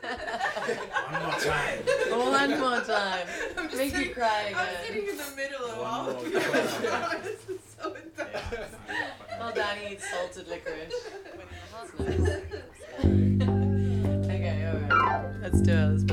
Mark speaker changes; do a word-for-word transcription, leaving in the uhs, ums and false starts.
Speaker 1: One more time.
Speaker 2: One more time.
Speaker 3: I'm just
Speaker 2: Make
Speaker 3: sitting,
Speaker 2: you cry
Speaker 3: I'm
Speaker 2: again.
Speaker 3: sitting in the middle of
Speaker 1: One
Speaker 3: all
Speaker 1: more
Speaker 3: of you.
Speaker 1: time.
Speaker 3: This is so intense.
Speaker 1: Yeah.
Speaker 2: Well, Danny eats salted licorice. Okay, alright. Let's do it. Let's